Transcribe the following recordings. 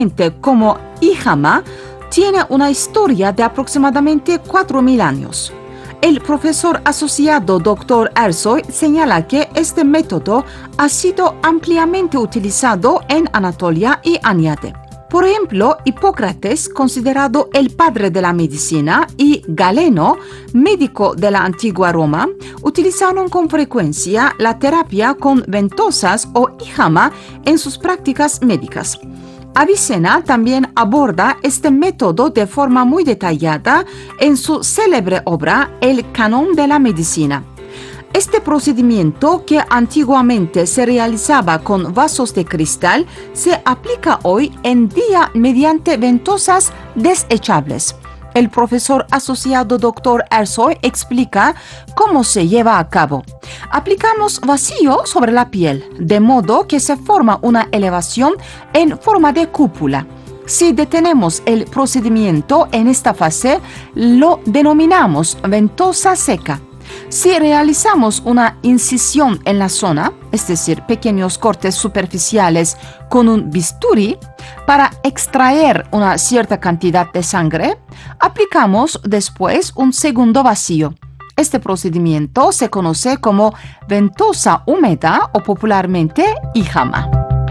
como IJAMA tiene una historia de aproximadamente 4.000 años. El profesor asociado Dr. Ersoy señala que este método ha sido ampliamente utilizado en Anatolia y añade: por ejemplo, Hipócrates, considerado el padre de la medicina, y Galeno, médico de la antigua Roma, utilizaron con frecuencia la terapia con ventosas o IJAMA en sus prácticas médicas. Avicena también aborda este método de forma muy detallada en su célebre obra El Canon de la Medicina. Este procedimiento, que antiguamente se realizaba con vasos de cristal, se aplica hoy en día mediante ventosas desechables. El profesor asociado Dr. Ersoy explica cómo se lleva a cabo. Aplicamos vacío sobre la piel, de modo que se forma una elevación en forma de cúpula. Si detenemos el procedimiento en esta fase, lo denominamos ventosa seca. Si realizamos una incisión en la zona, es decir, pequeños cortes superficiales con un bisturí, para extraer una cierta cantidad de sangre, aplicamos después un segundo vacío. Este procedimiento se conoce como ventosa húmeda o popularmente IJAMA.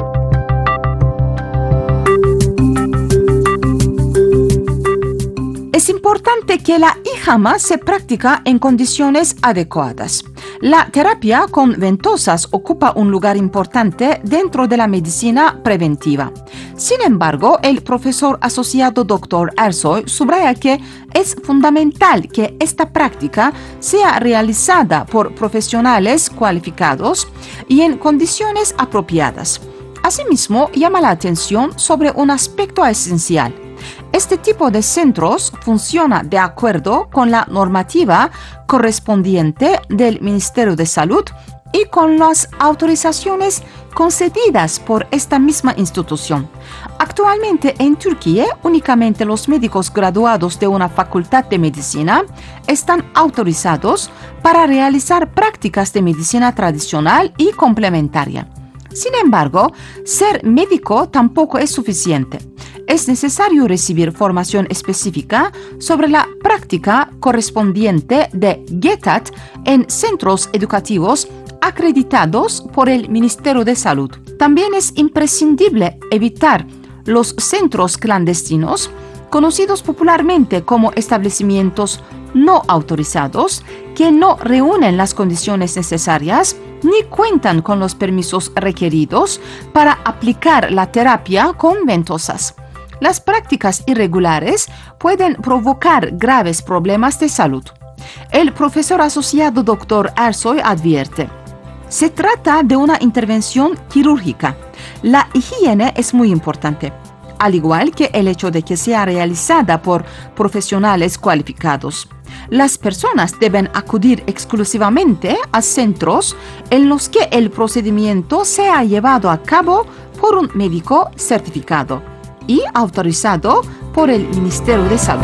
Es importante que la IJAMA se practica en condiciones adecuadas. La terapia con ventosas ocupa un lugar importante dentro de la medicina preventiva. Sin embargo, el profesor asociado Dr. Ersoy subraya que es fundamental que esta práctica sea realizada por profesionales cualificados y en condiciones apropiadas. Asimismo, llama la atención sobre un aspecto esencial. Este tipo de centros funciona de acuerdo con la normativa correspondiente del Ministerio de Salud y con las autorizaciones concedidas por esta misma institución. Actualmente en Turquía, únicamente los médicos graduados de una facultad de medicina están autorizados para realizar prácticas de medicina tradicional y complementaria. Sin embargo, ser médico tampoco es suficiente. Es necesario recibir formación específica sobre la práctica correspondiente de GETAT en centros educativos acreditados por el Ministerio de Salud. También es imprescindible evitar los centros clandestinos, conocidos popularmente como establecimientos no autorizados, que no reúnen las condiciones necesarias ni cuentan con los permisos requeridos para aplicar la terapia con ventosas. Las prácticas irregulares pueden provocar graves problemas de salud. El profesor asociado Dr. Ersoy advierte: se trata de una intervención quirúrgica. La higiene es muy importante, al igual que el hecho de que sea realizada por profesionales cualificados. Las personas deben acudir exclusivamente a centros en los que el procedimiento sea llevado a cabo por un médico certificado y autorizado por el Ministerio de Salud.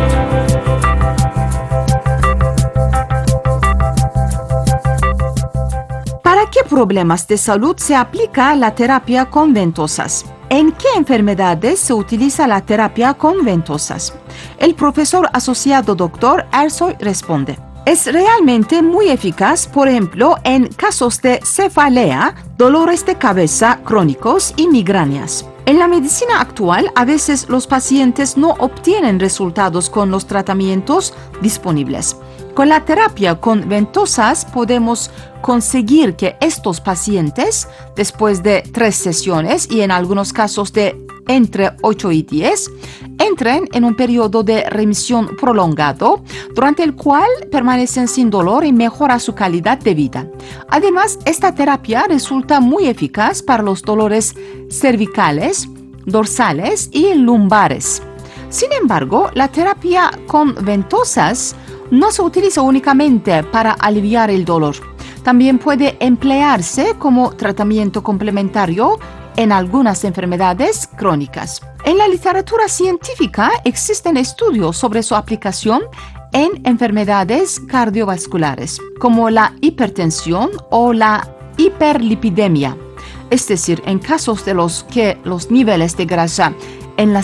¿Para qué problemas de salud se aplica la terapia con ventosas? ¿En qué enfermedades se utiliza la terapia con ventosas? El profesor asociado Dr. Ersoy responde: es realmente muy eficaz, por ejemplo, en casos de cefalea, dolores de cabeza crónicos y migrañas. En la medicina actual, a veces los pacientes no obtienen resultados con los tratamientos disponibles. Con la terapia con ventosas podemos conseguir que estos pacientes, después de 3 sesiones y en algunos casos de entre 8 y 10, entren en un periodo de remisión prolongado, durante el cual permanecen sin dolor y mejora su calidad de vida. Además, esta terapia resulta muy eficaz para los dolores cervicales, dorsales y lumbares. Sin embargo, la terapia con ventosas no se utiliza únicamente para aliviar el dolor. También puede emplearse como tratamiento complementario en algunas enfermedades crónicas. En la literatura científica existen estudios sobre su aplicación en enfermedades cardiovasculares, como la hipertensión o la hiperlipidemia, es decir, en casos de los que los niveles de grasa en la